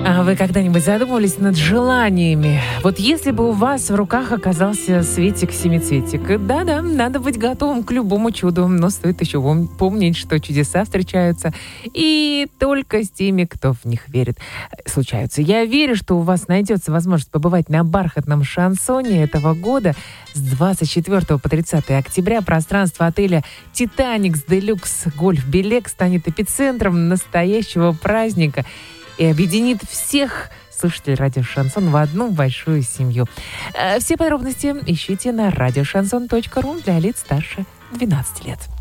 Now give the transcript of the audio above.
А вы когда-нибудь задумывались над желаниями? Вот если бы у вас в руках оказался Светик-семицветик, да-да, надо быть готовым к любому чуду, но стоит еще помнить, что чудеса встречаются и только с теми, кто в них верит, случаются. Я верю, что у вас найдется возможность побывать на бархатном шансоне этого года с 24 по 30 октября. Пространство отеля «Титаникс Делюкс Гольф Белек» станет эпицентром настоящего праздника и объединит всех слушателей радио «Шансон» в одну большую семью. Все подробности ищите на радиошансон.ру для лиц старше 12 лет.